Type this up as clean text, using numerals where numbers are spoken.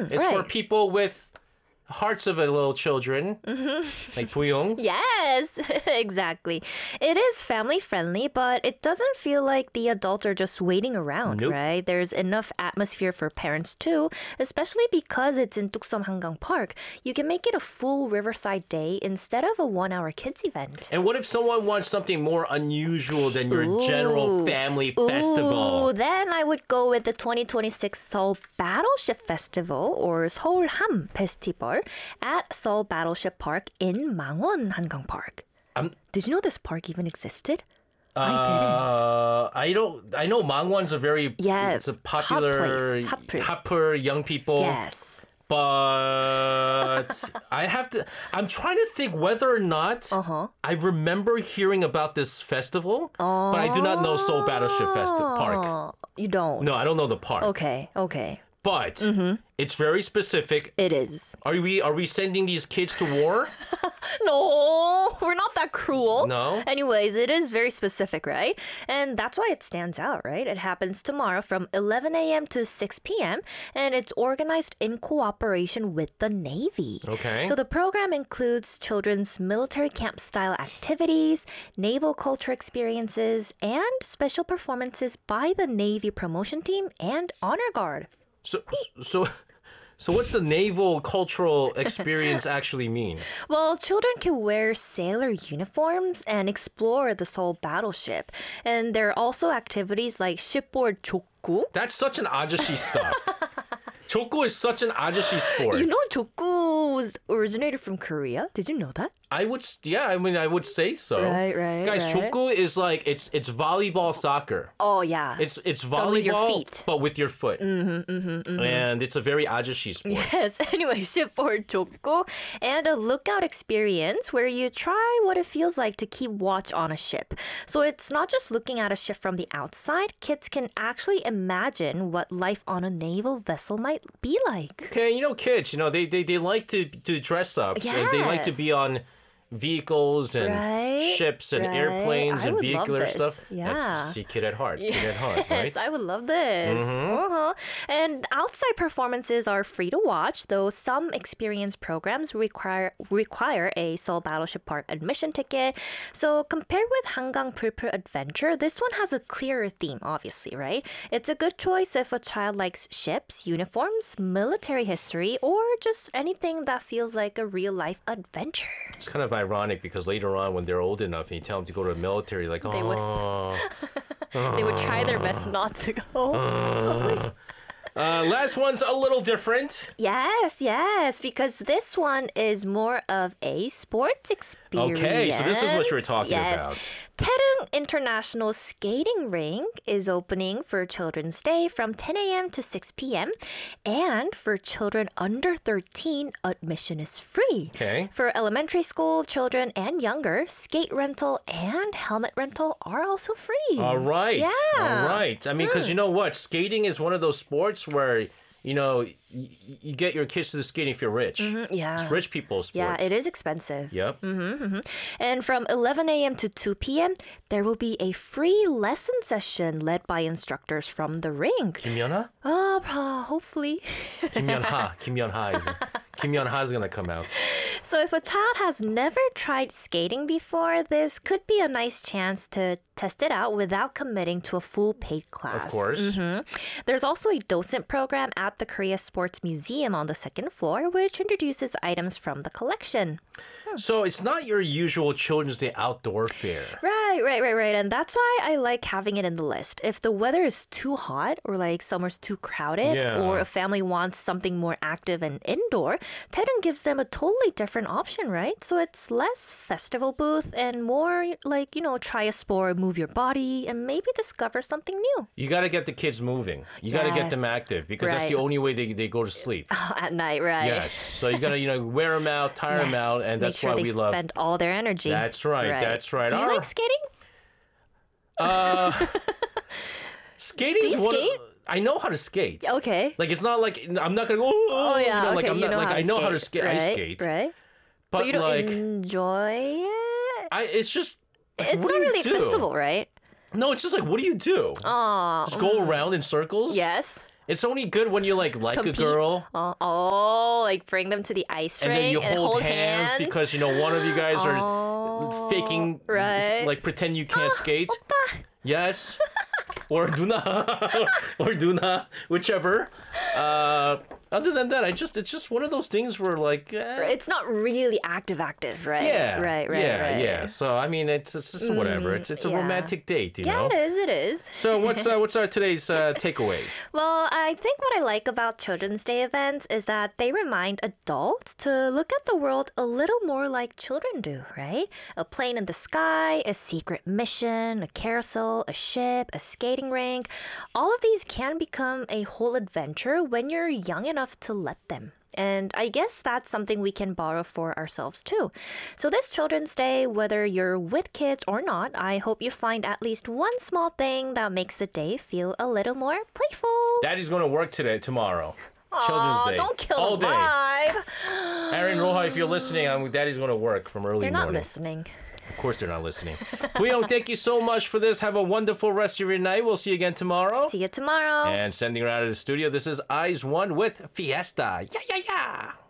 It's for right. people with hearts of a little children, like Puyong. Yes, exactly. It is family friendly, but it doesn't feel like the adults are just waiting around, Nope. right? There's enough atmosphere for parents too, especially because it's in Tuksum Hangang Park. You can make it a full Riverside day instead of a 1-hour kids event. And what if someone wants something more unusual than your general family festival? Ooh, then I would go with the 2026 Seoul Battleship Festival or Seoul Ham Festival at Seoul Battleship Park in Mangwon Hangang Park. Did you know this park even existed? I didn't. I know Mangwon's a very it's a popular hot place. hot for young people. Yes. But I'm trying to think whether or not I remember hearing about this festival, but I do not know Seoul Battleship Park. You don't? No, I don't know the park. Okay. But it's very specific. It is. Are we sending these kids to war? No, we're not that cruel. No? Anyways, it is very specific, right? And that's why it stands out, right? It happens tomorrow from 11 a.m. to 6 p.m. and it's organized in cooperation with the Navy. Okay. So the program includes children's military camp style activities, naval culture experiences, and special performances by the Navy promotion team and honor guard. So what's the naval cultural experience actually mean? Well, children can wear sailor uniforms and explore the Seoul battleship. And there are also activities like shipboard 족구. That's such an ajashi stuff. 족구 is such an ajashi sport. You know 족구 was originated from Korea? Did you know that? I would say so. Right, Guys, right. 족구 is like it's volleyball soccer. Oh, yeah. It's Done with your volleyball, feet. but with your foot. And it's a very ajashi sport. Yes, anyway, shipboard 족구 and a lookout experience where you try what it feels like to keep watch on a ship. So it's not just looking at a ship from the outside. Kids can actually imagine what life on a naval vessel might be like. Okay, kids, they like to dress up. And they like to Yes. be on vehicles and Right, ships and right. airplanes I and would love vehicular this. stuff. Yeah. See, kid at heart. Kid at heart, right? Yes, I would love this. And outside performances are free to watch, though some experience programs require a Seoul Battleship Park admission ticket. So compared with Hangang Pulpul Adventure, this one has a clearer theme, obviously, right? It's a good choice if a child likes ships, uniforms, military history, or just anything that feels like a real-life adventure. It's kind of ironic because later on when they're old enough and you tell them to go to the military, like, They would- oh. They would try their best not to go. Last one's a little different. Yes, because this one is more of a sports experience. Okay, so this is what you were talking about. Taedong International Skating Rink is opening for Children's Day from 10 a.m. to 6 p.m. And for children under 13, admission is free. Okay. For elementary school children and younger, skate rental and helmet rental are also free. All right. Yeah. All right. I mean, because you know what? Skating is one of those sports where, you get your kids to the skating if you're rich. Yeah. It's rich people's sport. Yeah, it is expensive. Yep. And from 11 a.m. to 2 p.m., there will be a free lesson session led by instructors from the rink. Kim Yeon-ha? Hopefully. Kim Yeon-ha is going to come out. So if a child has never tried skating before, this could be a nice chance to test it out without committing to a full paid class. Of course. There's also a docent program at the Korea Sports Museum on the second floor, which introduces items from the collection. So it's not your usual Children's Day outdoor fair. Right. And that's why I like having it in the list. If the weather is too hot or like summer's too crowded or a family wants something more active and indoor, Taedong gives them a totally different option, right? So it's less festival booth and more like, try a sport, move your body, and maybe discover something new. You got to get the kids moving. You got to get them active because that's the only way they go to sleep. At night, right? Yes. So you got to, wear them out, tire them out, and that's Make sure why they we love. spend all their energy. That's right. That's right. Do you like skating? Skating Do you is one. skate? I know how to skate. Okay. Like it's not like I'm not gonna go. Oh yeah. Like okay. I'm not like I know how to skate. Right, I skate. Right. But you don't like enjoy it. it's just. Like, It's what not do you really do? accessible, right? No, it's just like what do you do? Oh. Just go around in circles. Yes. It's only good when you like Compete? a girl. Like bring them to the ice And rink then you and hold hands because, one of you guys are faking, right. like pretend you can't skate. Yes. Or Duna, whichever. Other than that, it's just one of those things where like... It's not really active, right? Yeah. Right. Yeah. So, I mean, it's just whatever. It's a romantic date, you know? Yeah, it is. So what's our today's takeaway? Well, I think what I like about Children's Day events is that they remind adults to look at the world a little more like children do, right? A plane in the sky, a secret mission, a carousel, a ship, a skating rink. All of these can become a whole adventure when you're young enough to let them. And I guess that's something we can borrow for ourselves too. So this Children's Day, whether you're with kids or not, I hope you find at least one small thing that makes the day feel a little more playful. Daddy's going to work tomorrow. Children's Day. Don't kill all the day. vibe. Aaron Roja, if you're listening, Daddy's going to work from early They're not morning. listening. Of course they're not listening. Huyong, thank you so much for this. Have a wonderful rest of your night. We'll see you again tomorrow. See you tomorrow. And sending her out of the studio, this is Eyes One with Fiesta. Yeah.